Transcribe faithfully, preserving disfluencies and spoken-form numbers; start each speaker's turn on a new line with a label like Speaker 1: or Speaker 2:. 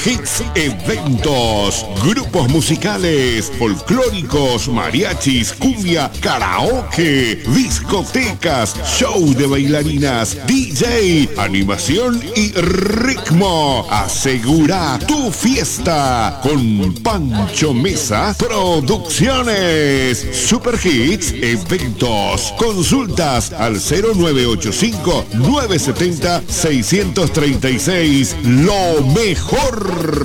Speaker 1: Hits Eventos, grupos musicales, folclóricos, mariachis, cumbia, karaoke, discotecas, show de bailarinas, D J, animación y ritmo. Asegura tu fiesta con Pancho Mesa Producciones. Super Hits Eventos. Consultas al cero nueve ocho cinco, nueve siete cero, seis tres seis. Lo mejor.